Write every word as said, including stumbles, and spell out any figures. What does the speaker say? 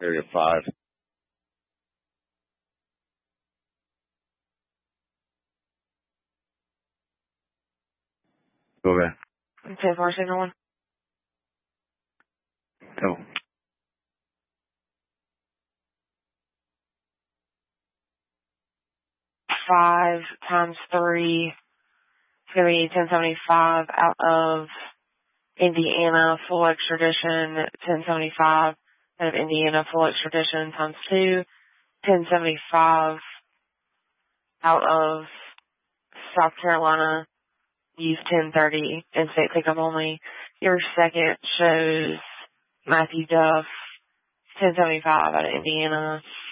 area five. Okay. ten four signal one. Go. Five times three. It's going to be ten seventy-five out of Indiana, full extradition, ten seventy-five out of Indiana, full extradition times two, ten seventy-five out of South Carolina, use ten thirty and state pickup only. Your second shows Matthew Duff, ten seventy-five out of Indiana,